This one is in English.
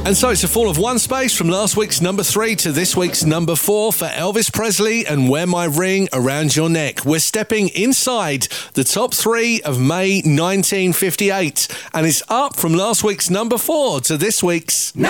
And so it's a fall of one space from last week's number 3 to this week's number 4 for Elvis Presley and Wear My Ring Around Your Neck. We're stepping inside the top 3 of May 1958, and it's up from last week's number 4 to this week's